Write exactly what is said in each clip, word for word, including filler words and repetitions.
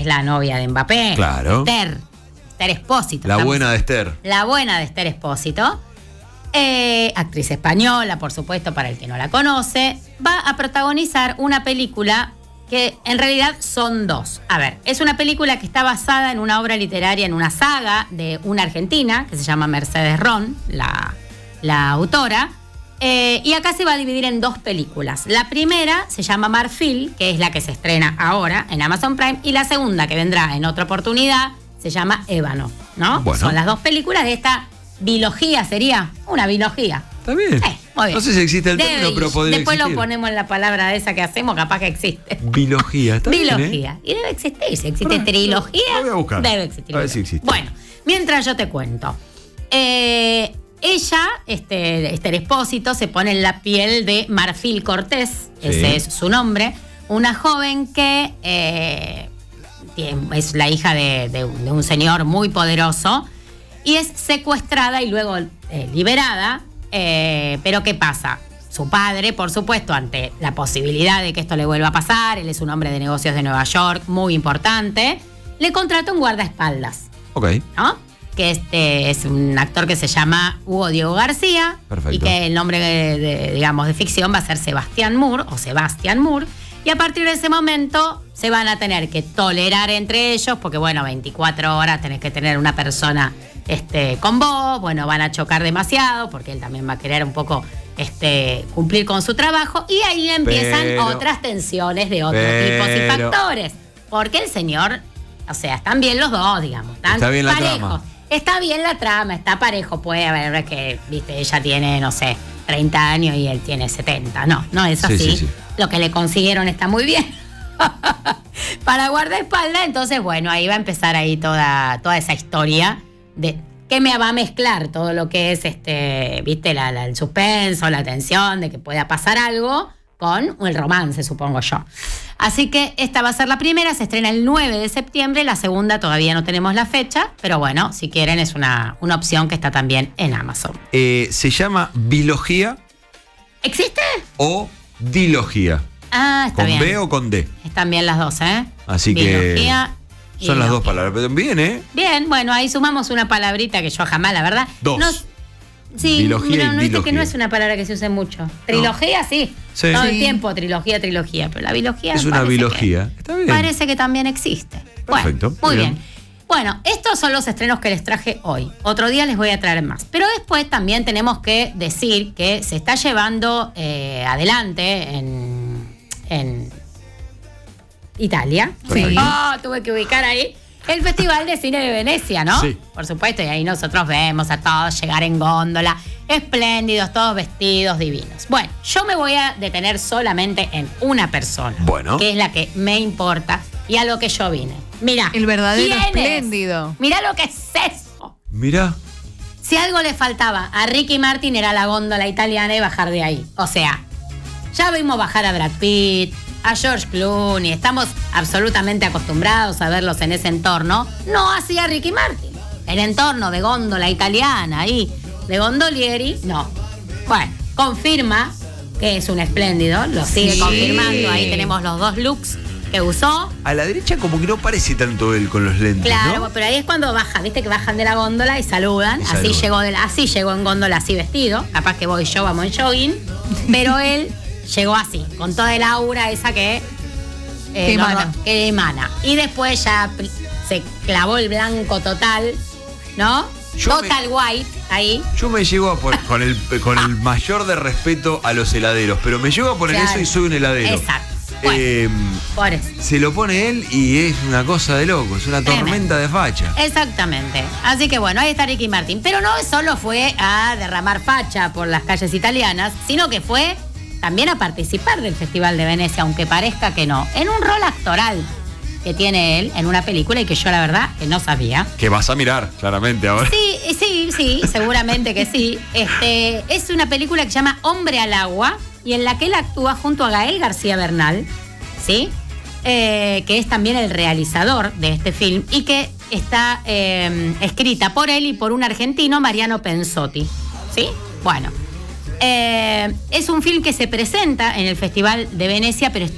es la novia de Mbappé. Claro. Esther. Esther Espósito. La Estamos, buena de Esther. La buena de Esther Espósito. Eh, actriz española, por supuesto, para el que no la conoce. Va a protagonizar una película que en realidad son dos. A ver, es una película que está basada en una obra literaria, en una saga de una argentina que se llama Mercedes Ron, la, la autora. Eh, y acá se va a dividir en dos películas. La primera se llama Marfil, que es la que se estrena ahora en Amazon Prime, y la segunda, que vendrá en otra oportunidad, se llama Ébano, ¿no? Bueno. Son las dos películas de esta bilogía, sería una bilogía. Está bien. Eh, muy bien. No sé si existe el Debe término, ir. pero podría Después existir. lo ponemos en la palabra esa que hacemos, capaz que existe. Bilogía, está bien, Bilogía. ¿eh? Y debe existir. Si existe Pará, trilogía, lo voy a buscar. debe existir. A ver si existe. Bueno, mientras yo te cuento. Eh, ella, este, Esther Espósito, se pone en la piel de Marfil Cortés, Sí. ese es su nombre, una joven que eh, tiene- es la hija de, de un- de un señor muy poderoso y es secuestrada y luego eh, liberada. Eh, pero ¿qué pasa? Su padre, por supuesto, ante la posibilidad de que esto le vuelva a pasar, él es un hombre de negocios de Nueva York, muy importante, le contrata un guardaespaldas, Ok. ¿no? Que este es un actor que se llama Hugo Diego García. Perfecto. Y que el nombre, de, de, digamos, de ficción va a ser Sebastián Moore o Sebastián Moore. Y a partir de ese momento se van a tener que tolerar entre ellos, porque bueno, veinticuatro horas tenés que tener una persona este, con vos, bueno, van a chocar demasiado, porque él también va a querer un poco este, cumplir con su trabajo, y ahí empiezan Pero- otras tensiones de otros pero- tipos y factores. Porque el señor, o sea, están bien los dos, digamos, están Está bien la parejos. trama. Está bien la trama, está parejo. Puede haber que, viste, ella tiene, no sé, treinta años y él tiene setenta. No, no es Sí, así. sí, sí. Lo que le consiguieron está muy bien. Para guardaespaldas, entonces, bueno, ahí va a empezar ahí toda, toda esa historia de que me va a mezclar todo lo que es, este, viste, la, la- el suspenso, la tensión de que pueda pasar algo con el romance, supongo yo. Así que esta va a ser la primera, se estrena el nueve de septiembre, la segunda todavía no tenemos la fecha, pero bueno, si quieren es una, una opción que está también en Amazon. Eh, ¿Se llama bilogía ¿Existe? o dilogía? Ah, está ¿Con bien. B o con D? Están bien las dos, ¿eh? Así que Biología y son las dos biología. palabras. Pero bien, ¿eh? Bien, bueno, ahí sumamos una palabrita que yo jamás, la verdad. Dos. No, sí, Bilogía mira, y no viste que bilogía. no es una palabra que se use mucho. Trilogía, sí. Sí. Todo el Sí. tiempo, trilogía, trilogía. Pero la bilogía. Es una parece bilogía. que- Está bien. Parece que también existe. Perfecto, Bueno, muy bien. bien. Bueno, estos son los estrenos que les traje hoy. Otro día les voy a traer más. Pero después también tenemos que decir que se está llevando eh, adelante en, en Italia. Sí. Oh, tuve que ubicar ahí. El Festival de Cine de Venecia, ¿no? Sí. Por supuesto, y ahí nosotros vemos a todos llegar en góndola, espléndidos, todos vestidos divinos. Bueno, yo me voy a detener solamente en una persona. Bueno. Que es la que me importa y a lo que yo vine. Mirá. El verdadero ¿quién es? espléndido. Mirá lo que es eso. Mirá. Si algo le faltaba a Ricky Martin era la góndola italiana y bajar de ahí. O sea, ya vimos bajar a Brad Pitt, a George Clooney, estamos absolutamente acostumbrados a verlos en ese entorno. No hacía Ricky Martin. El entorno de góndola italiana ahí, de gondolieri, no. Bueno, confirma que es un espléndido, lo sigue Sí. confirmando. Ahí tenemos los dos looks que usó. A la derecha como que no parece tanto él con los lentes, Claro, ¿no? pero ahí es cuando baja, viste que bajan de la góndola y saludan. Y así saludan. llegó de la- así llegó en góndola, así vestido. Capaz que voy yo, vamos en jogging. Pero él llegó así, con toda el aura esa que, eh, Que no, emana. no, que emana. Y después ya pl- se clavó el blanco total, ¿no? Yo Total white, ahí. Yo me llego a poner, con el, con el mayor de respeto a los heladeros, pero me llego a poner Claro. eso y soy un heladero. Exacto. Bueno, Eh, por eso. se lo pone él y es una cosa de loco, es una Tremendo. tormenta de facha. Exactamente. Así que bueno, ahí está Ricky Martin. Pero no solo fue a derramar facha por las calles italianas, sino que fue también a participar del Festival de Venecia, aunque parezca que no, en un rol actoral que tiene él en una película y que yo la verdad que no sabía. Que vas a mirar, claramente, ahora. Sí, sí, sí, seguramente que sí. Este, es una película que se llama Hombre al Agua y en la que él actúa junto a Gael García Bernal, ¿sí? Eh, que es también el realizador de este film y que está eh, escrita por él y por un argentino, Mariano Pensotti, ¿sí? Bueno, eh, es un film que se presenta en el Festival de Venecia, pero está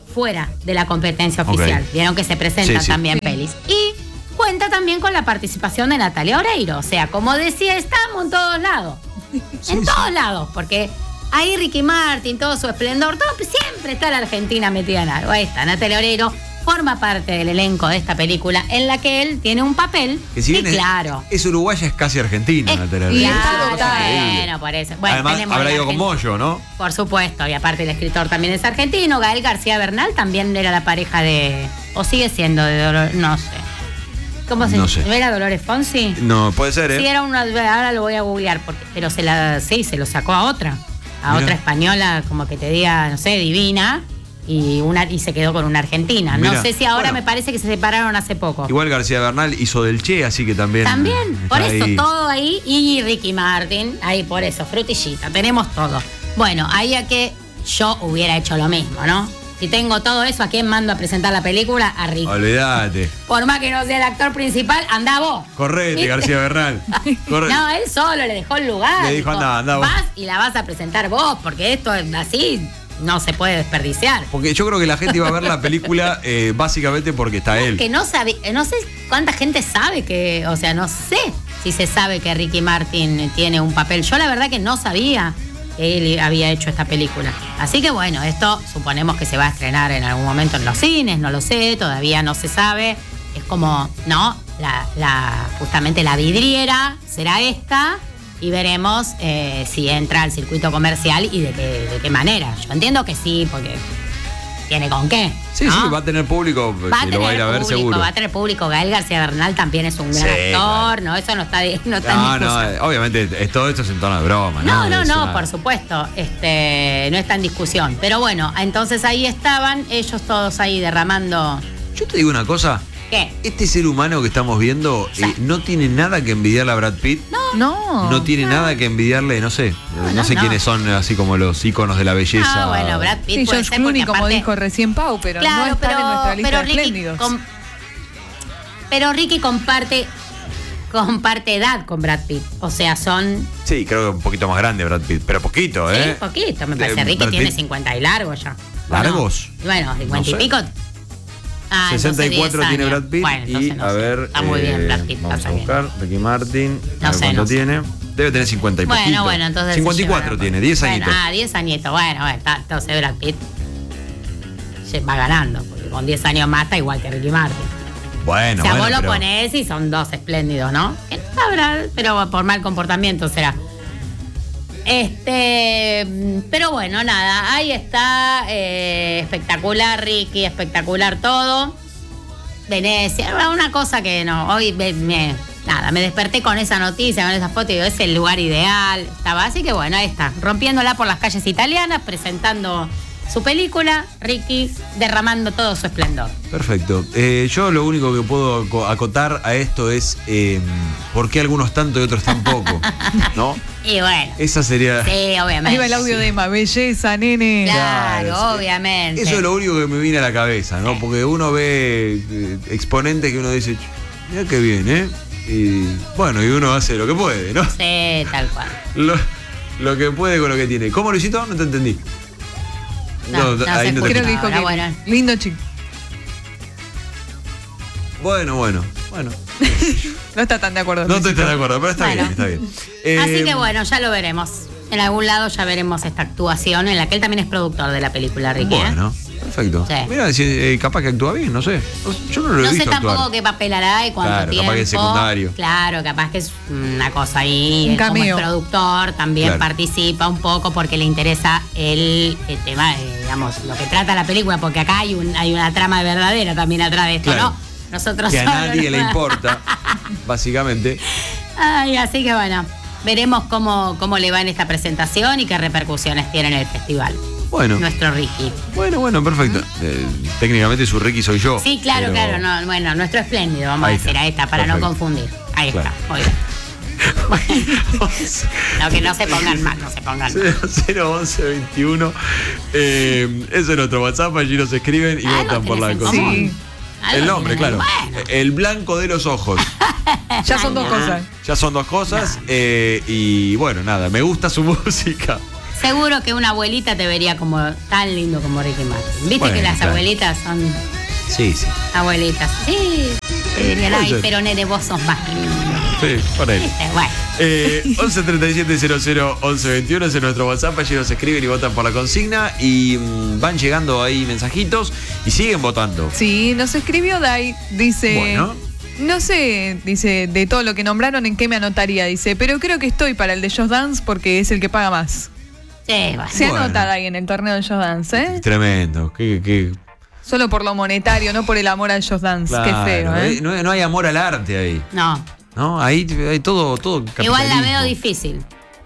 fuera de la competencia oficial. Ok. Vieron que se presentan Sí, sí. también Sí. pelis. Y cuenta también con la participación de Natalia Oreiro. O sea, como decía, estamos en todos lados. Sí, en sí. todos lados, porque ahí Ricky Martin, todo su esplendor, todo, siempre está la Argentina metida en algo. Ahí está, Natalia Oreiro forma parte del elenco de esta película en la que él tiene un papel Que si que, bien es, claro. es uruguaya, es casi argentina, Es- Natalia y Oreiro. está Claro, total. bueno, por eso. Bueno, Además, tenemos habrá el ido con argent- Moyo, ¿no? Por supuesto, y aparte el escritor también es argentino. Gael García Bernal también era la pareja de. O sigue siendo de Dolores. No sé. ¿Cómo se No sé. ¿No era Dolores Fonsi? No, puede ser, ¿eh? Sí, era una. Ahora lo voy a googlear, porque, pero se la. Sí, se lo sacó a otra. A Mirá. otra española, como que te diga, no sé, divina. Y una y se quedó con una argentina. Mirá. No sé si ahora Bueno. me parece que se separaron hace poco. Igual García Bernal hizo del Che, así que también. También, está por eso, ahí. todo ahí. Y Ricky Martin, ahí por eso, frutillita, tenemos todo. Bueno, ahí a que yo hubiera hecho lo mismo, ¿no? Si tengo todo eso, ¿a quién mando a presentar la película? A Ricky. Olvídate. Por más que no sea el actor principal, andá vos. Correte, ¿Viste? García Bernal. Corre- No, él solo le dejó el lugar. Le dijo, andá, andá vos. Vas y la vas a presentar vos, porque esto es así no se puede desperdiciar. Porque yo creo que la gente iba a ver la película eh, básicamente porque está él. Que no sabe, no sé cuánta gente sabe que, o sea, no sé si se sabe que Ricky Martin tiene un papel. Yo la verdad que no sabía que él había hecho esta película. Así que bueno, esto suponemos que se va a estrenar en algún momento en los cines, no lo sé, todavía no se sabe. Es como, ¿no? La, la, justamente la vidriera será esta y veremos eh, si entra al circuito comercial y de qué, de qué manera. Yo entiendo que sí, porque tiene con qué. Sí, ¿no? sí, va a tener público Va a que lo va a ir tener a ver público, seguro. va a tener público. Gael García Bernal también es un gran Sí, actor, claro. ¿no? Eso no está, no está No, en no, discusión. eh, obviamente es- todo esto es en tono de broma, ¿no? No, no, Es no, una- por supuesto. Este, no está en discusión. Pero bueno, entonces ahí estaban ellos todos ahí derramando. Yo te digo una cosa. ¿Qué? Este ser humano que estamos viendo Sí. eh, no tiene nada que envidiarle a Brad Pitt. No. No tiene nada que envidiarle, no sé. No, no, sé no. quiénes son así como los íconos de la belleza. Ah, bueno, Brad Pitt Sí, puede George ser porque Clooney, como aparte- dijo recién Pau, pero Claro, no está pero, en nuestra lista pero de Ricky espléndidos. com- pero Ricky comparte comparte edad con Brad Pitt. O sea, son Sí, creo que un poquito más grande Brad Pitt, pero poquito, ¿eh? sí, poquito, me parece. Eh, Ricky Brad tiene Pitt- cincuenta y largo ya. ¿Largos? Bueno, bueno, cincuenta No sé. y pico. Ah, entonces sesenta y cuatro diez tiene años. Brad Pitt Bueno, entonces y no a sé. ver, Está muy bien eh, Brad Pitt. vamos está a bien. buscar Ricky Martin, a No ver sé, cuánto no sé. tiene. Debe tener cincuenta y Bueno, poquito. bueno, entonces. cincuenta y cuatro se lleva- tiene, diez bueno, añitos. Ah, diez añitos. Bueno, bueno, está, entonces Brad Pitt se va ganando, porque con diez años más está igual que Ricky Martin. Bueno, o sea, bueno, vos lo pero- ponés y son dos espléndidos, ¿no? Que no sabrá, pero por mal comportamiento será. Este, pero bueno, nada, ahí está, eh, espectacular Ricky, espectacular todo. Venecia, una cosa que no, hoy me, me- nada, me desperté con esa noticia, con esa foto y digo, es el lugar ideal, estaba, así que bueno, ahí está, rompiéndola por las calles italianas, presentando su película, Ricky derramando todo su esplendor. Perfecto. Eh, yo lo único que puedo aco- acotar a esto es eh, por qué algunos tanto y otros tan poco, ¿no? Y bueno, Esa sería... sí, obviamente. Ahí va el audio de Emma, belleza, nene. Claro, Claro, obviamente. Eso es lo único que me viene a la cabeza, ¿no? Porque uno ve eh, exponentes que uno dice, mira qué bien, ¿eh? Y bueno, y uno hace lo que puede, ¿no? Sí, tal cual. Lo, lo que puede con lo que tiene. ¿Cómo, Luisito? No te entendí. No, no se ahí no te Creo que escucha. dijo Ahora, que bueno. lindo chico. Bueno, bueno, bueno. No está tan de acuerdo. No estoy Luisito. tan de acuerdo, pero está Bueno. bien, está bien. Eh, Así que bueno, ya lo veremos. En algún lado ya veremos esta actuación en la que él también es productor de la película, Ricky. ¿eh? Bueno, perfecto. Sí. Mira, si, eh, capaz que actúa bien, no sé. Yo no lo he No sé visto tampoco actuar. qué papel hará y cuánto Claro, tiempo. capaz que es secundario. Claro, capaz que es una cosa ahí. Un él como es cameo. productor también Claro. participa un poco porque le interesa el, el tema, eh, digamos, lo que trata la película, porque acá hay, un, hay una trama verdadera también atrás de esto, Claro. ¿no? Nosotros Que a solo nadie no- le importa, básicamente. Ay, así que bueno, veremos cómo, cómo le va en esta presentación y qué repercusiones tiene en el festival. Bueno, Nuestro Ricky. bueno, bueno, perfecto. Eh, técnicamente su Ricky soy yo. Sí, claro, pero- claro. No, nuestro nuestro espléndido, vamos Ahí a decir, está, ahí está, para perfecto. no confundir. Ahí Claro. está, muy bien. Bueno, no, que no se pongan mal, no se pongan mal. cero once veintiuno. Eh, eso es nuestro WhatsApp, allí nos escriben y Algo votan por la tenés en cosa. común. Sí. Algo El nombre, tienen, claro. bueno. El blanco de los ojos. Ya son dos Ay, no. cosas. Ya son dos cosas. eh, y bueno, nada, me gusta su música. Seguro que una abuelita te vería como tan lindo como Ricky Martin. Viste Bueno, que las claro. abuelitas son Sí, sí. abuelitas. Sí, te dirían, Puede ay, ser. pero nene, vos sos más lindo. Sí, por ahí. ¿Viste? Bueno. Eh, once treinta y siete cero cero once veintiuno es nuestro WhatsApp. Allí nos escriben y votan por la consigna. Y mm, van llegando ahí mensajitos y siguen votando. Sí, nos escribió Dai, dice... Bueno. No sé, dice, de todo lo que nombraron, ¿en qué me anotaría? Dice, pero creo que estoy para el de Just Dance porque es el que paga más. Sí, bueno. Se Bueno. anota Dai en el torneo de Just Dance, ¿eh? Tremendo. Qué, qué- Solo por lo monetario, no por el amor al Just Dance. claro, Qué feo, ¿eh? eh, no, no hay amor al arte ahí. No. ¿No? Ahí hay todo, todo Igual la capitalismo. veo difícil.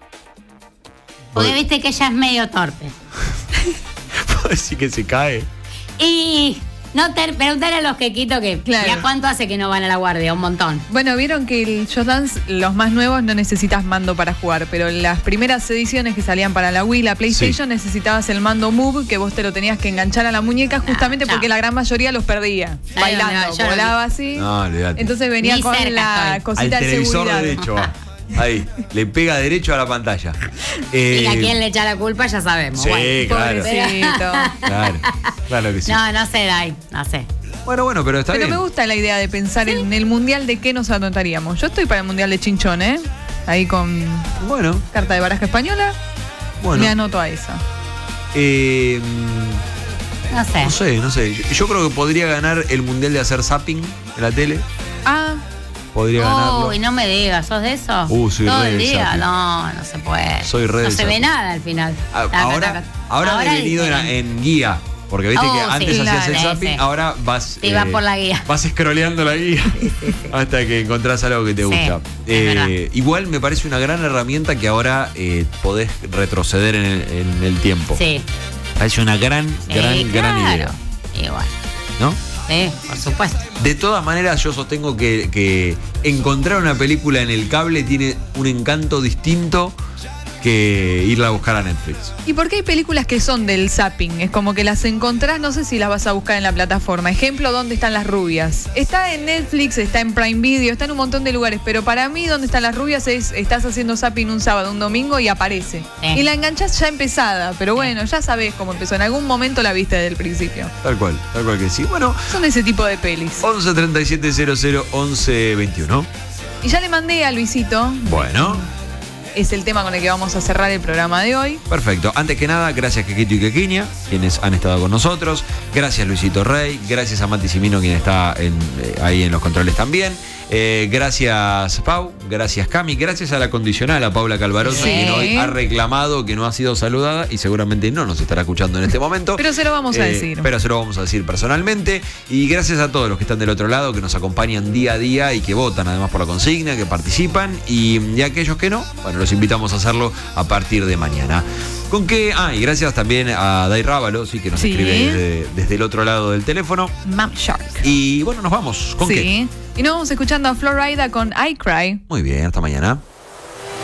Porque Pod- viste que ella es medio torpe. ¿Puedo decir que se cae? Y no te preguntar a los quequitos que Claro. ya cuánto hace que no van a la guardia, un montón. Bueno, vieron que el Just Dance, los más nuevos, no necesitas mando para jugar, pero las primeras ediciones que salían para la Wii, la PlayStation, necesitabas el mando Move, que vos te lo tenías que enganchar a la muñeca justamente no. porque la gran mayoría los perdía. Ay, Bailando, no, yo no volaba así. No, olvídate. Entonces venía Ni con cerca la estoy. Al cosita de televisor seguridad. derecho va. Ahí, le pega derecho a la pantalla. Eh, Y a quién le echa la culpa ya sabemos. Sí, Bueno. claro. Pobrecito. Claro, claro que sí. No, no sé, Dai, no sé. Bueno, bueno, pero está Pero bien. me gusta la idea de pensar en el mundial de qué nos anotaríamos. Yo estoy para el mundial de Chinchón, ¿eh? Ahí con Bueno, carta de baraja española. bueno. Me anoto a esa. Eh, No sé. no sé, no sé. Yo, yo creo que podría ganar el mundial de hacer zapping en la tele. Ah, Podría ganarlo. Uy, no me digas, ¿sos de eso? Uh, soy Todo re el del día. zapping. No, no se puede. Soy re No del se ve zapping. nada al final. A- Taca, ahora, taca. ahora, me he venido en, diferente. en guía. Porque viste Oh, que sí, antes hacías el claro, zapping, ese. ahora vas. Sí, vas por la guía. Vas scrolleando la guía hasta que encontrás algo que te Sí, gusta. es verdad. Eh, igual me parece una gran herramienta que ahora eh, podés retroceder en el, en el tiempo. Sí. Parece una gran, gran, Sí, gran claro. idea. Igual. ¿No? Sí, por supuesto. De todas maneras, yo sostengo que, que encontrar una película en el cable tiene un encanto distinto que irla a buscar a Netflix. ¿y por qué hay películas que son del zapping? Es como que las encontrás, no sé si las vas a buscar en la plataforma. Ejemplo, ¿dónde están las rubias? Está en Netflix, está en Prime Video, está en un montón de lugares, pero para mí, ¿dónde están las rubias? Es, estás haciendo zapping un sábado, un domingo y aparece. Sí. Y la enganchás ya empezada, pero bueno, ya sabés cómo empezó. En algún momento la viste desde el principio. Tal cual, tal cual que sí. Bueno, Son de ese tipo de pelis. once treinta y siete cero cero once veintiuno. Y ya le mandé a Luisito, Bueno, es el tema con el que vamos a cerrar el programa de hoy. perfecto. Antes que nada, gracias Quequito y Quequiña, quienes han estado con nosotros. Gracias Luisito Rey. Gracias a Mati Simino, quien está en, eh, ahí en los controles también. Eh, gracias Pau, gracias Cami, gracias a la condicional, a Paula Calvaroso, Sí. quien hoy ha reclamado que no ha sido saludada y seguramente no nos estará escuchando en este momento. Pero se lo vamos a Eh, decir. Pero se lo vamos a decir personalmente. Y gracias a todos los que están del otro lado, que nos acompañan día a día y que votan además por la consigna, que participan. Y, y aquellos que no, bueno, los invitamos a hacerlo a partir de mañana. Con que, ah, y gracias también a Dai Rábalo, sí, que nos Sí. escribe desde, desde el otro lado del teléfono. Mam Shark. Y bueno, nos vamos. ¿Con qué? Sí. Y nos vamos escuchando a Florida con I Cry. Muy bien, hasta mañana.